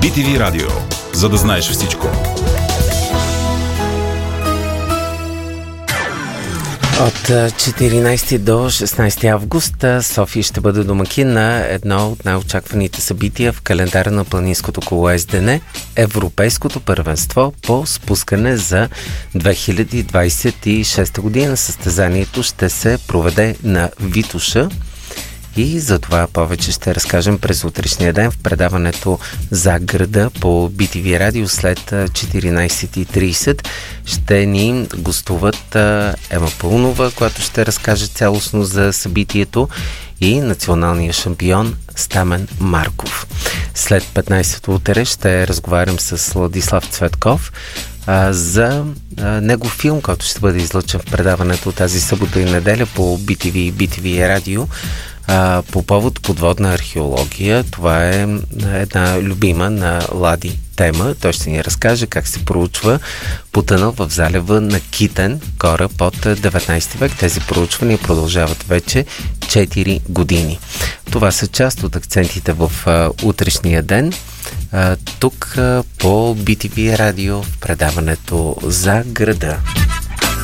BTV Радио, за да знаеш всичко. От 14 до 16 август София ще бъде домакин на едно от най-очакваните събития в календара на планинското колоездене – Европейското първенство по спускане за 2026 година. Състезанието ще се проведе на Витоша. И за това повече ще разкажем през утрешния ден в предаването за града по BTV Радио след 14:30. Ще ни гостуват Ема Пълнова, която ще разкаже цялостно за събитието, и националния шампион Стамен Марков. След 15-то утре ще разговарям с Владислав Цветков за негов филм, който ще бъде излъчен в предаването тази събота и неделя по BTV и BTV Радио по повод подводна археология. Това е една любима на Лади тема. Той ще ни разкаже как се проучва потънал в залива на Китен кораб от 19 век. Тези проучвания продължават вече 4 години. Това са част от акцентите в утрешния ден. Тук по BTV Радио в предаването за града.